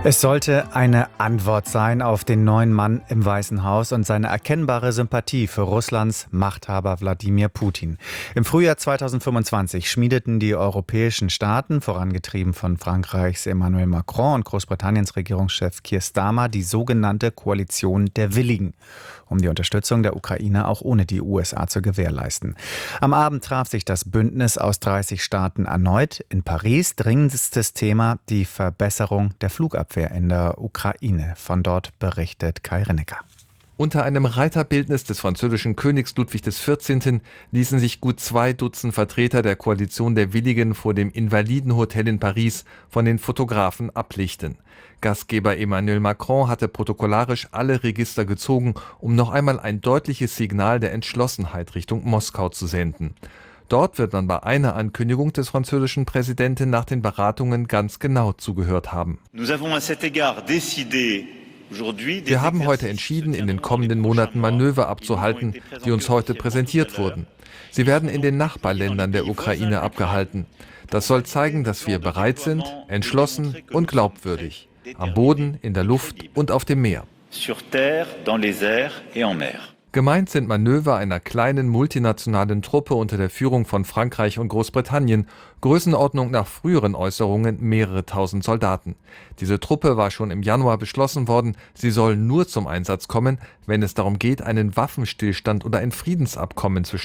Es sollte eine Antwort sein auf den neuen Mann im Weißen Haus und seine erkennbare Sympathie für Russlands Machthaber Wladimir Putin. Im Frühjahr 2025 schmiedeten die europäischen Staaten, vorangetrieben von Frankreichs Emmanuel Macron und Großbritanniens Regierungschef Keir Starmer, die sogenannte Koalition der Willigen, um die Unterstützung der Ukraine auch ohne die USA zu gewährleisten. Am Abend traf sich das Bündnis aus 30 Staaten erneut in Paris. Dringendstes Thema die Verbesserung der Flugabwehr in der Ukraine. Von dort berichtet Kai Rennecker. Unter einem Reiterbildnis des französischen Königs Ludwig XIV. Ließen sich gut 2 Dutzend Vertreter der Koalition der Willigen vor dem Invalidenhotel in Paris von den Fotografen ablichten. Gastgeber Emmanuel Macron hatte protokollarisch alle Register gezogen, um noch einmal ein deutliches Signal der Entschlossenheit Richtung Moskau zu senden. Dort wird man bei einer Ankündigung des französischen Präsidenten nach den Beratungen ganz genau zugehört haben. Wir haben heute entschieden, in den kommenden Monaten Manöver abzuhalten, die uns heute präsentiert wurden. Sie werden in den Nachbarländern der Ukraine abgehalten. Das soll zeigen, dass wir bereit sind, entschlossen und glaubwürdig. Am Boden, in der Luft und auf dem Meer. Gemeint sind Manöver einer kleinen multinationalen Truppe unter der Führung von Frankreich und Großbritannien, Größenordnung nach früheren Äußerungen mehrere tausend Soldaten. Diese Truppe war schon im Januar beschlossen worden, sie soll nur zum Einsatz kommen, wenn es darum geht, einen Waffenstillstand oder ein Friedensabkommen zwischen